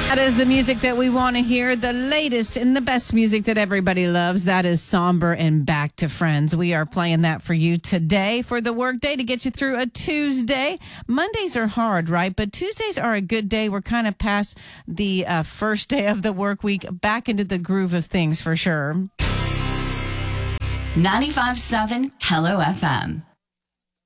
That is the music that we want to hear, the latest and the best music that everybody loves. That is Somber and Back to Friends. We are playing that for you today for the workday to get you through a Tuesday. Mondays are hard, right? But Tuesdays are a good day. We're kind of past the first day of the work week, back into the groove of things for sure. 95.7 Hello FM.